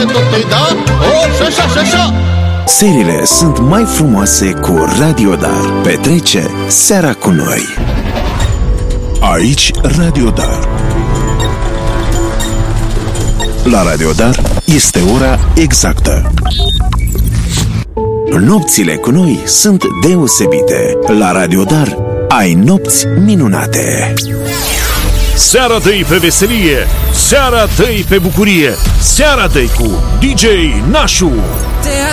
tot-i da, o, și așa. Serile sunt mai frumoase cu Radio Dar. Petrece seara cu noi. Aici Radio Dar. La Radio Dar este ora exactă. Nopțile cu noi sunt deosebite. La Radio Dar ai nopți minunate. Seara dă-i pe veselie, seara dă-i pe bucurie, seara dă-i cu DJ Nașu.